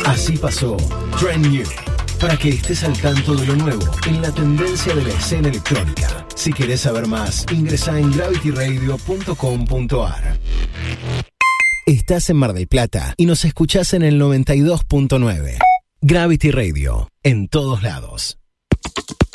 Así pasó Trend New, para que estés al tanto de lo nuevo en la tendencia de la escena electrónica. Si querés saber más, ingresa en gravityradio.com.ar. Estás en Mar del Plata y nos escuchás en el 92.9. Gravity Radio, en todos lados.